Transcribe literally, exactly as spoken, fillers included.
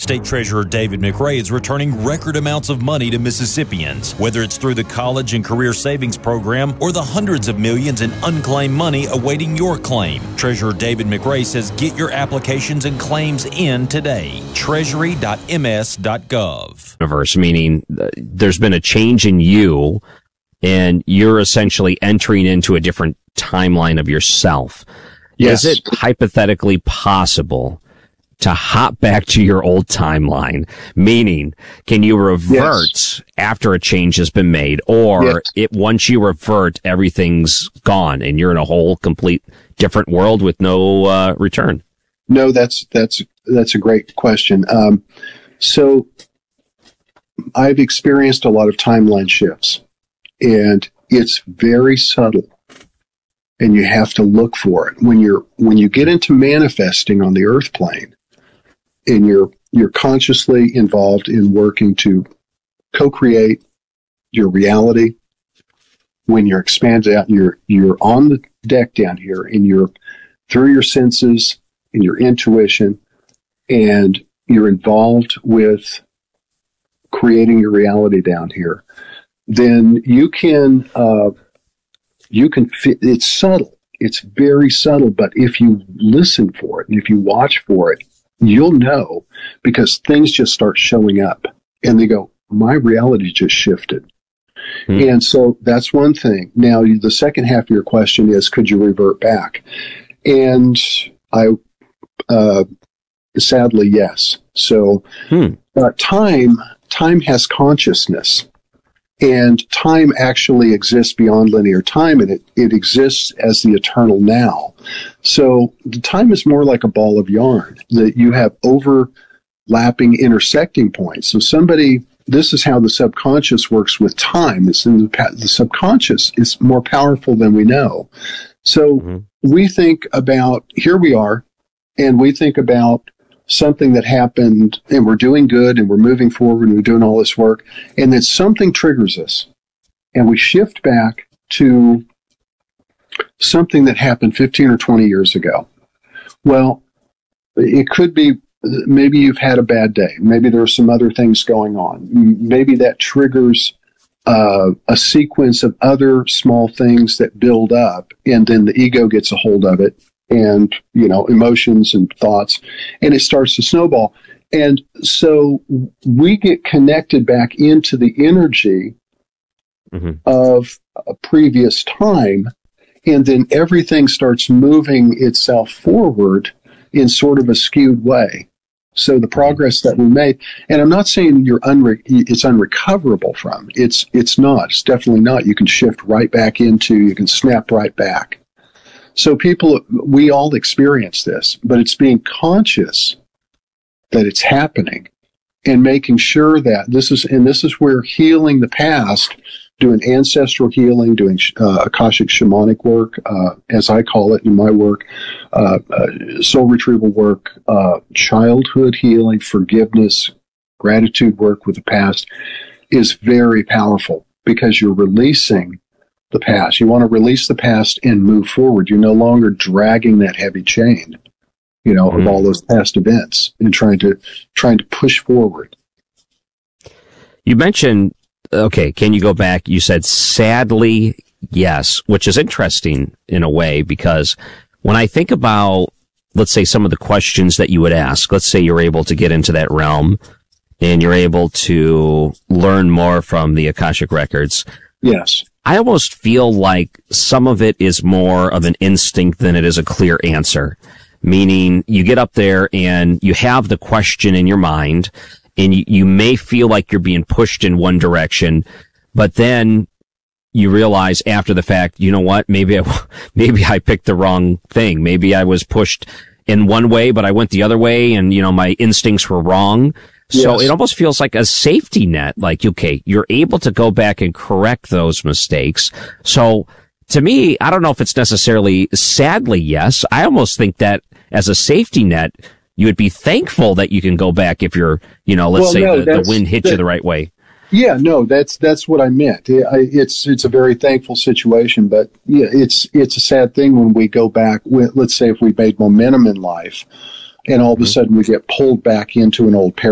State Treasurer David McRae is returning record amounts of money to Mississippians, whether it's through the College and Career Savings Program or the hundreds of millions in unclaimed money awaiting your claim. Treasurer David McRae says get your applications and claims in today. treasury dot m s dot gov. Universe, meaning uh, there's been a change in you, and you're essentially entering into a different timeline of yourself. Yes. Is it hypothetically possible to hop back to your old timeline? Meaning, can you revert yes. after a change has been made, or yes. it once you revert, everything's gone and you're in a whole complete different world with no uh, return? No, that's that's that's a great question. Um, so I've experienced a lot of timeline shifts, and it's very subtle, and you have to look for it. When you're when you get into manifesting on the earth plane, and you're you're consciously involved in working to co-create your reality, when you're expanded out, you're you're on the deck down here, and you're through your senses and your intuition, and you're involved with creating your reality down here, then you can uh, you can fit. It's subtle. It's very subtle, but if you listen for it and if you watch for it, you'll know, because things just start showing up and they go, my reality just shifted. Hmm. And so that's one thing. Now, the second half of your question is, could you revert back? And I, uh, sadly, yes. So hmm. uh, time, time has consciousness, and time actually exists beyond linear time, and it, it exists as the eternal now. So the time is more like a ball of yarn that you have overlapping, intersecting points. So somebody, this is how the subconscious works with time. It's in the, the subconscious is more powerful than we know. So mm-hmm. we think about, here we are, and we think about something that happened, and we're doing good, and we're moving forward, and we're doing all this work, and then something triggers us, and we shift back to something that happened fifteen or twenty years ago. Well, it could be, maybe you've had a bad day. Maybe there are some other things going on. Maybe that triggers uh, a sequence of other small things that build up, and then the ego gets a hold of it, and, you know, emotions and thoughts, and it starts to snowball. And so we get connected back into the energy mm-hmm. of a previous time, and then everything starts moving itself forward in sort of a skewed way. So the progress that we made, and I'm not saying you're unre- it's unrecoverable from, it's, it's not, it's definitely not. You can shift right back into, you can snap right back. So people, we all experience this, but it's being conscious that it's happening and making sure that this is, and this is where healing the past, doing ancestral healing, doing uh, Akashic shamanic work, uh, as I call it in my work, uh, uh, soul retrieval work, uh, childhood healing, forgiveness, gratitude work with the past is very powerful, because you're releasing the past. You want to release the past and move forward. You're no longer dragging that heavy chain, you know, mm-hmm. of all those past events, and trying to trying to push forward. You mentioned, okay, can you go back? You said sadly, yes, which is interesting in a way, because when I think about, let's say, some of the questions that you would ask, let's say you're able to get into that realm and you're able to learn more from the Akashic records. Yes. I almost feel like some of it is more of an instinct than it is a clear answer. Meaning, you get up there and you have the question in your mind, and you, you may feel like you're being pushed in one direction, but then you realize after the fact, you know what, maybe I, maybe I picked the wrong thing. Maybe I was pushed in one way, but I went the other way, and, you know, my instincts were wrong. So yes. It almost feels like a safety net, like, okay, you're able to go back and correct those mistakes. So to me, I don't know if it's necessarily sadly yes. I almost think that as a safety net, you would be thankful that you can go back if you're, you know, let's well, say no, the, the wind hit that, you the right way. Yeah, no, that's that's what I meant. It's it's a very thankful situation, but yeah, it's it's a sad thing when we go back with, let's say, if we made momentum in life, and all of a sudden we get pulled back into an old paradigm.